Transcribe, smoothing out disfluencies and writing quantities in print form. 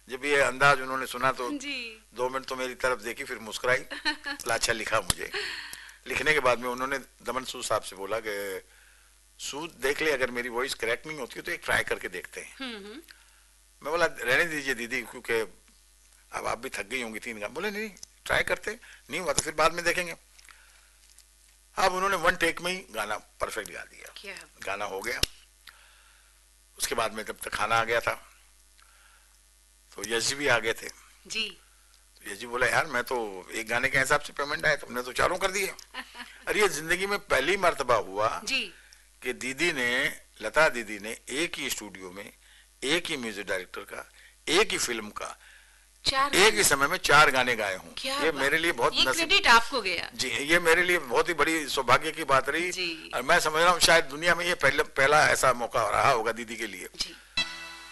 जब ये अंदाज उन्होंने सुना तो जी 2 मिनट तो मेरी तरफ देखी, फिर मुस्कुराई, अच्छा लिखा मुझे। लिखने के बाद में उन्होंने दमन सूद साहब से बोला कि सूद देख ले, अगर मेरी वॉइस करेक्ट नहीं होती तो एक ट्राई करके देखते हैं। मैं बोला रहने दीजिए दीदी, क्योंकि अब आप भी थक गई होंगी 3 गाने। बोले नहीं ट्राई करते, नहीं हुआ तो फिर बाद में देखेंगे। अब उन्होंने 1 टेक में ही गाना परफेक्ट गा दिया, गाना हो गया। उसके बाद में जब तक खाना आ गया था तो यश जी भी आ गए थे जी। तो यश जी बोला यार मैं तो एक गाने के हिसाब से पेमेंट आया, तुमने तो चारों कर दिए। अरे ये जिंदगी में पहली मर्तबा हुआ जी कि दीदी ने, लता दीदी ने एक ही स्टूडियो में एक ही म्यूजिक डायरेक्टर का, एक ही फिल्म का, एक ही समय में 4 गाने गाए हूँ। ये मेरे लिए बहुत ये क्रेडिट आपको गया जी, ये मेरे लिए बहुत ही बड़ी सौभाग्य की बात रही। और मैं समझ रहा हूँ शायद दुनिया में ये पहला ऐसा मौका रहा होगा दीदी के लिए। जी।